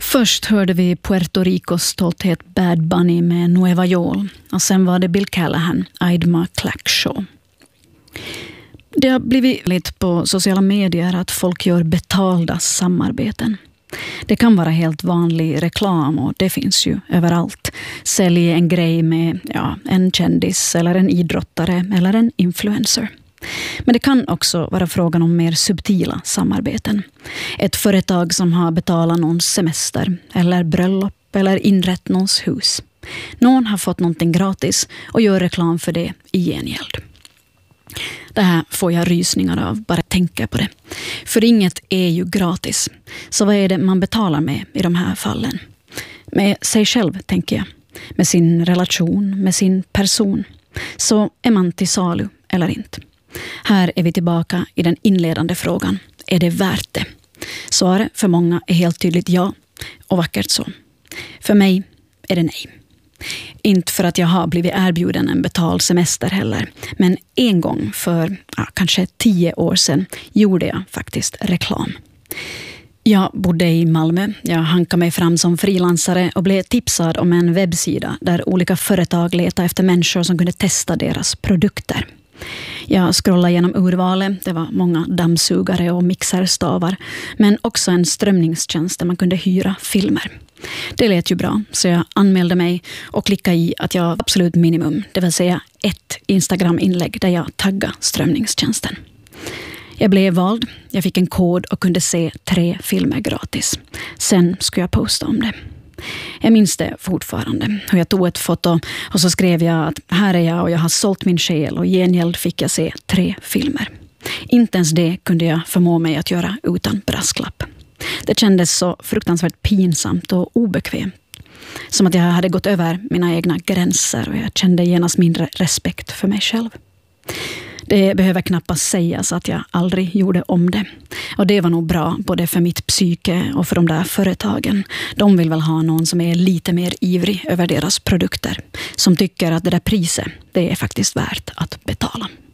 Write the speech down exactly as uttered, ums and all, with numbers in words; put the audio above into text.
Först hörde vi Puerto Ricos stolthet Bad Bunny med Nueva York och sen var det Bill Callahan, Idma Clackshaw. Det har blivit lite på sociala medier att folk gör betalda samarbeten. Det kan vara helt vanlig reklam och det finns ju överallt. Sälj en grej med ja, en kändis eller en idrottare eller en influencer. Men det kan också vara frågan om mer subtila samarbeten. Ett företag som har betalat någons semester eller bröllop eller inrett någons hus. Någon har fått någonting gratis och gör reklam för det i gengäld. Det här får jag rysningar av, bara tänka på det. För inget är ju gratis. Så vad är det man betalar med i de här fallen? Med sig själv, tänker jag. Med sin relation, med sin person. Så är man till salu eller inte? Här är vi tillbaka i den inledande frågan. Är det värt det? Svaret för många är helt tydligt ja, och vackert så. För mig är det nej. Inte för att jag har blivit erbjuden en betald semester heller. Men en gång för ja, kanske tio år sedan gjorde jag faktiskt reklam. Jag bodde i Malmö. Jag hankade mig fram som frilansare och blev tipsad om en webbsida där olika företag letade efter människor som kunde testa deras produkter. Jag scrollade igenom urvalet. Det var många dammsugare och mixerstavar. Men också en strömningstjänst där man kunde hyra filmer. Det lät ju bra, så jag anmälde mig och klickade i att jag absolut minimum, det vill säga ett Instagram-inlägg där jag taggade strömningstjänsten. Jag blev vald, jag fick en kod och kunde se tre filmer gratis. Sen skulle jag posta om det. Jag minns det fortfarande. Hur jag tog ett foto och så skrev jag att här är jag och jag har sålt min själ och gengäld fick jag se tre filmer. Inte ens det kunde jag förmå mig att göra utan brasklapp. Det kändes så fruktansvärt pinsamt och obekvämt. Som att jag hade gått över mina egna gränser och jag kände genast mindre respekt för mig själv. Det behöver knappast sägas att jag aldrig gjorde om det. Och det var nog bra både för mitt psyke och för de där företagen. De vill väl ha någon som är lite mer ivrig över deras produkter. Som tycker att det där priset, det är faktiskt värt att betala.